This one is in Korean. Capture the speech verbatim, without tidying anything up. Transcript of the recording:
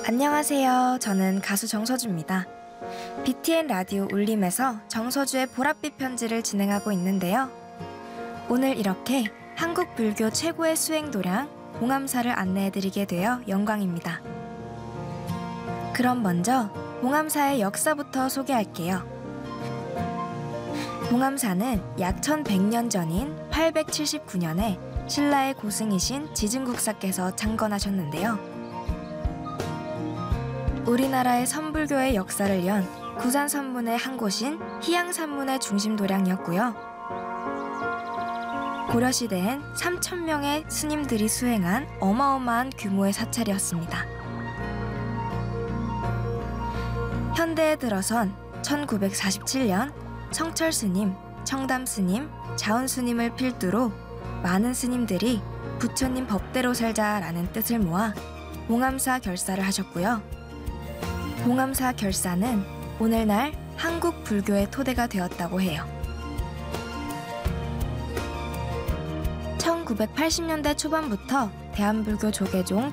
안녕하세요. 저는 가수 정서주입니다. 비티엔 라디오 울림에서 정서주의 보랏빛 편지를 진행하고 있는데요. 오늘 이렇게 한국 불교 최고의 수행도량 봉암사를 안내해드리게 되어 영광입니다. 그럼 먼저 봉암사의 역사부터 소개할게요. 봉암사는 약 천백 년 전인 팔백칠십구 년에 신라의 고승이신 지증국사께서 창건하셨는데요. 우리나라의 선불교의 역사를 연 구산선문의 한 곳인 희양산문의 중심 도량이었고요. 고려시대엔 삼천 명의 스님들이 수행한 어마어마한 규모의 사찰이었습니다. 현대에 들어선 천구백사십칠 년 성철스님, 청담스님, 자운스님을 필두로 많은 스님들이 부처님 법대로 살자라는 뜻을 모아 봉암사 결사를 하셨고요. 봉암사 결사는 오늘날 한국 불교의 토대가 되었다고 해요. 천구백팔십 년대 초반부터 대한불교 조계종